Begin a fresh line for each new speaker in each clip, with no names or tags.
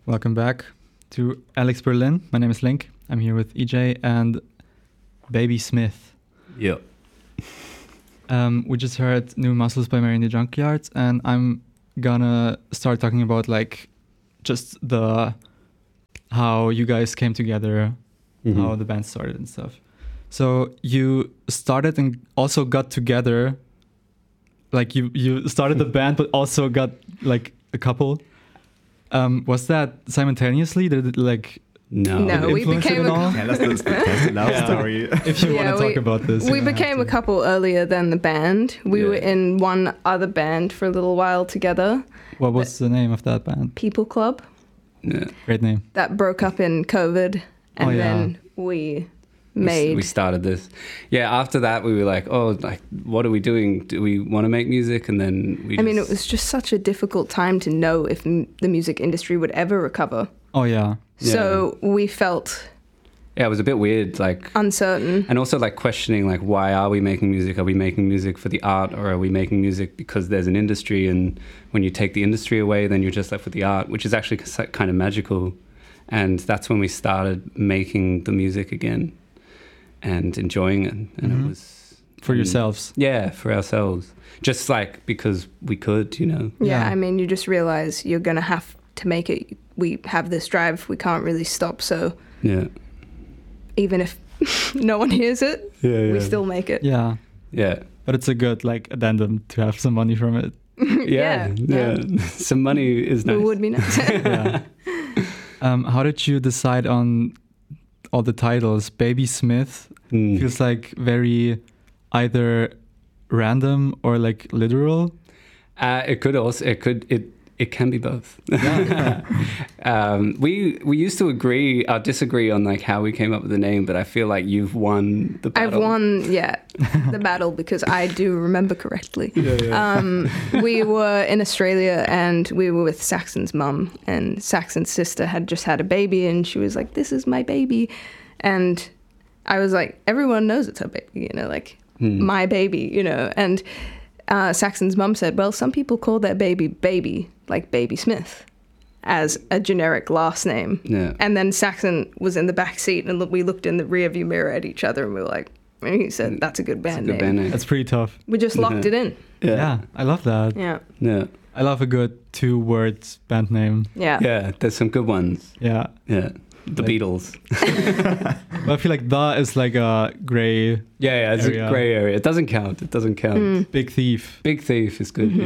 Welcome back to Alex Berlin. My name is Link. I'm here with EJ and Baby Smith.
Yeah.
We just heard New Muscles by Mary in the Junkyard, and I'm gonna start talking about like just how you guys came together, how the band started and stuff. So you started and also got together, like you started the band but also got like a couple. Was that simultaneously? Did it like
No, we became
Tell us this fantastic love story.
if you want to talk about this?
We became a couple earlier than the band. We were in one other band for a little while together.
What was the name of that band?
People Club.
Yeah.
Great name.
That broke up in COVID, and then we
started this. Yeah, after that we were like, what are we doing? Do we want to make music? And then
I mean, it was just such a difficult time to know if the music industry would ever recover.
Oh yeah.
So we felt
it was a bit weird, like
uncertain,
and also like questioning, like, why are we making music? Are we making music for the art, or are we making music because there's an industry? And when you take the industry away, then you're just left with the art, which is actually kind of magical. And that's when we started making the music again and enjoying it. And it was
for yourselves.
Yeah, for ourselves. Just like because we could, you know.
Yeah, I mean, you just realize you're gonna have to make it. We have this drive, we can't really stop, so even if no one hears it, we still make it.
Yeah. But it's a good like addendum to have some money from it.
Yeah.
Some money is nice.
It would be nice.
How did you decide on all the titles? Baby Smith feels like very either random or like literal.
It can be both. We used to disagree on like how we came up with the name, but I feel like you've won the battle.
I've won, the battle, because I do remember correctly. We were in Australia and we were with Saxon's mum, and Saxon's sister had just had a baby, and she was like, "This is my baby," and I was like, "Everyone knows it's her baby, you know, like my baby, you know," and Saxon's mum said, "Well, some people call their baby, like Baby Smith, as a generic last name."
Yeah.
And then Saxon was in the back seat, and we looked in the rearview mirror at each other, and we were like, and he said, "That's a good band name."
That's pretty tough.
We just locked it in.
Yeah, I love that.
Yeah.
I love a good 2-word band name.
Yeah.
There's some good ones.
Yeah.
The Beatles.
But I feel like the is like a gray.
It's
area.
a gray area. It doesn't count.
Big Thief.
Big Thief is good.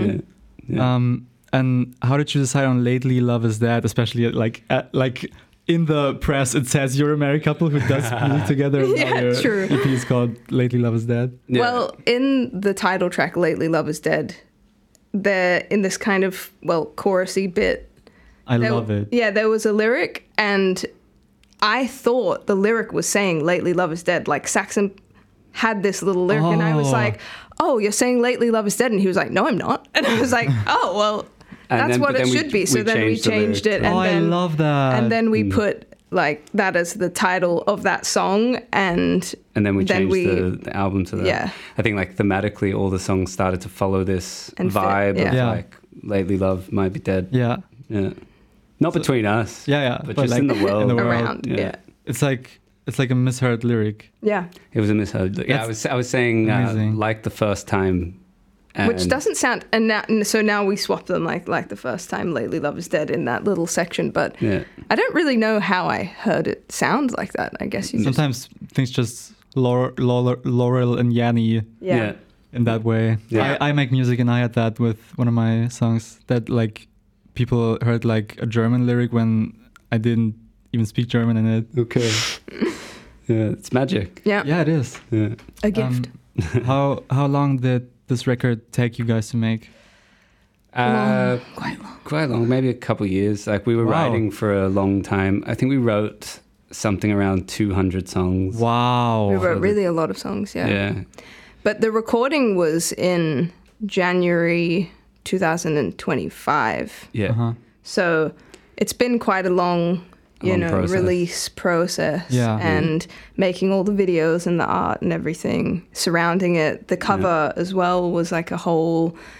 And how did you decide on Lately Love Is Dead? Especially like in the press, it says you're a married couple who does music together.
Yeah, true.
EP is called Lately Love Is Dead.
Yeah. Well, in the title track, Lately Love Is Dead, they're in this kind of, chorusy bit.
I love it.
Yeah, there was a lyric, and I thought the lyric was saying Lately Love Is Dead. Like Saxon had this little lyric, and I was like, "Oh, you're saying Lately Love Is Dead?" And he was like, "No, I'm not." And I was like, "Oh, well, that's what it should be." So then we changed it. And
I love that.
And then we put like that as the title of that song, and
then we changed the album to that.
Yeah.
I think like thematically, all the songs started to follow this
and
vibe of like Lately Love Might Be Dead.
Yeah.
Not between us.
But
just
like
in the world.
Around. Yeah.
It's like a misheard lyric.
Yeah.
It was a misheard. Yeah, I was saying like the first time.
Which doesn't sound, so now we swap them like the first time, Lately Love Is Dead, in that little section, but I don't really know how I heard it sound like that. I guess
sometimes things just Laurel and Yanni in that way. I make music, and I had that with one of my songs that like people heard like a German lyric when I didn't even speak German in it.
Okay. It's magic.
Yeah, it is.
A gift.
How long did this record take you guys to make?
Quite long.
Maybe a couple of years. Like we were writing for a long time. I think we wrote something around 200 songs.
Wow.
We wrote really a lot of songs, yeah. But the recording was in January 2025.
Yeah.
So it's been quite a long release process and making all the videos and the art and everything surrounding it. The cover as well was like a whole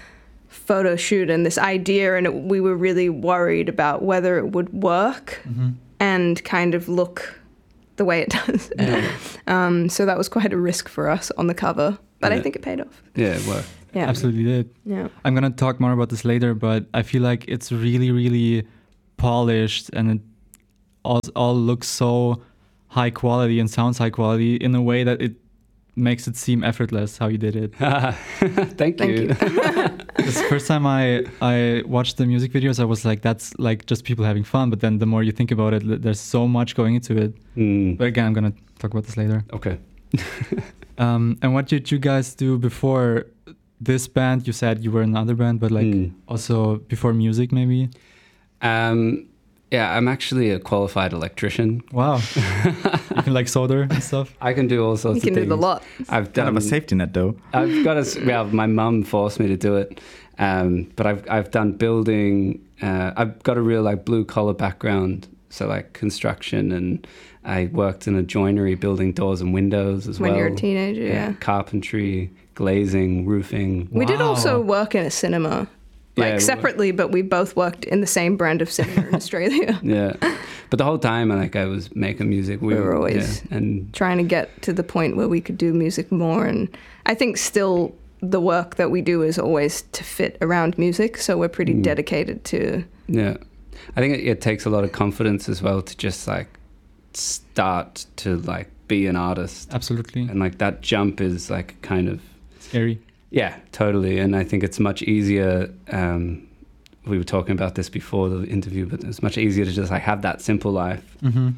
photo shoot and this idea, and we were really worried about whether it would work and kind of look the way it does. So that was quite a risk for us on the cover, but I think it paid off.
Yeah, it worked.
Yeah,
Absolutely did.
Yeah,
I'm gonna talk more about this later, but I feel like it's really, really polished, and it all looks so high quality and sounds high quality in a way that it makes it seem effortless how you did it.
Thank you.
The first time I watched the music videos, I was like, that's like just people having fun. But then the more you think about it, there's so much going into it. But again, I'm gonna talk about this later.
Okay.
And what did you guys do before this band? You said you were in another band, but like also before music, maybe?
Yeah, I'm actually a qualified electrician.
Wow. You can like solder and stuff?
I can do all sorts of things.
you can do the lot.
I've
Kind of a safety net, though.
I've got my mum forced me to do it. But I've done building. I've got a real like blue collar background. So like construction, and I worked in a joinery building doors and windows as well.
When you're a teenager, yeah.
Carpentry, glazing, roofing.
We did
Wow.
also work in a cinema. Separately, but we both worked in the same brand of cinema in Australia.
Yeah, but the whole time, I was making music.
We were always
and
trying to get to the point where we could do music more. And I think still the work that we do is always to fit around music. So we're pretty dedicated to.
Yeah, I think it takes a lot of confidence as well to just like start to like be an artist.
Absolutely.
And like that jump is like kind of
Scary.
Yeah, totally. And I think it's much easier. We were talking about this before the interview, but it's much easier to just like have that simple life.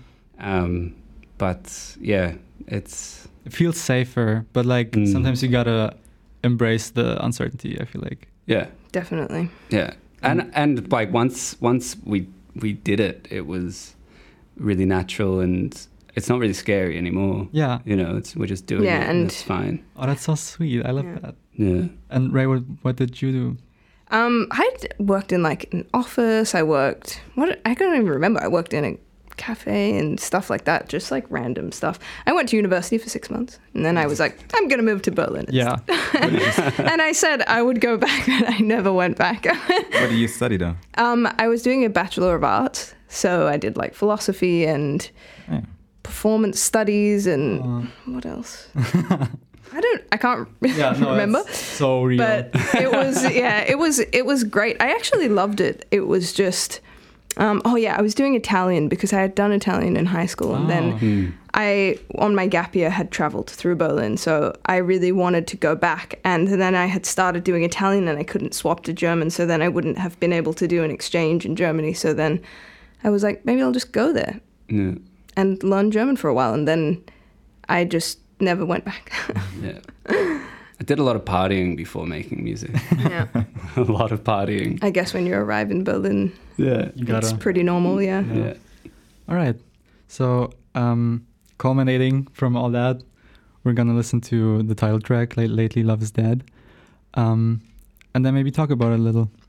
But yeah,
it feels safer, but like sometimes you gotta embrace the uncertainty, I feel like.
Yeah,
definitely.
Yeah, and like once we did it, it was really natural, and it's not really scary anymore.
Yeah,
you know, we're just doing it, and it's fine.
Oh, that's so sweet. I love that.
Yeah.
And Ray, what did you do?
I'd worked in like an office. I can't even remember. I worked in a cafe and stuff like that, just like random stuff. I went to university for 6 months, and then I was like, I'm gonna move to Berlin.
Yeah.
And I said I would go back, but I never went back.
What did you study though? I
was doing a Bachelor of Arts, so I did like philosophy and performance studies and what else? I can't remember.
So real.
But it was great. I actually loved it. It was just I was doing Italian because I had done Italian in high school, and then I on my gap year had traveled through Berlin, so I really wanted to go back, and then I had started doing Italian and I couldn't swap to German, so then I wouldn't have been able to do an exchange in Germany. So then I was like, maybe I'll just go there and learn German for a while, and then I just never went back.
Yeah. I did a lot of partying before making music.
Yeah.
A lot of partying.
I guess when you arrive in Berlin,
it's
pretty normal, yeah.
All right. So, culminating from all that, we're going to listen to the title track, Lately Love is Dead. And then maybe talk about it a little.